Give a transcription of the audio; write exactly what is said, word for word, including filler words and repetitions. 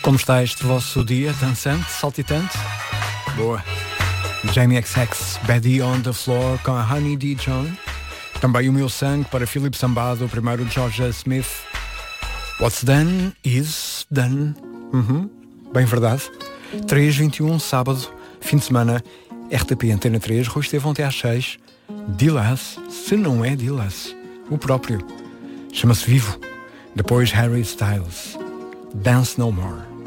Como está este vosso dia? Dançante? Saltitante? Boa. Jamie X X, Betty on the Floor com a Honey D. John. Também o meu sangue para Philip Sambado, o primeiro Georgia Smith. What's done is done. Uhum. Bem verdade. três e vinte e um, sábado, fim de semana, R T P Antena três, Rui Estevão até às seis. Dilas, se não é Dilas, o próprio. Chama-se Vivo. Depois Harry Styles, Dance No More.